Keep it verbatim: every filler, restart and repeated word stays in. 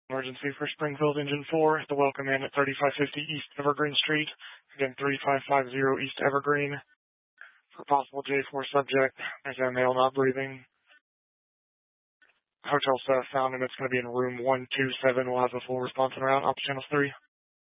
Emergency for Springfield Engine four, the welcome in at thirty-five fifty East Evergreen Street. Again, thirty-five fifty East Evergreen. For possible J four subject, there's a male not breathing. Hotel staff found him. It's going to be in room one two seven. We'll have a full response en route. Ops Channel three.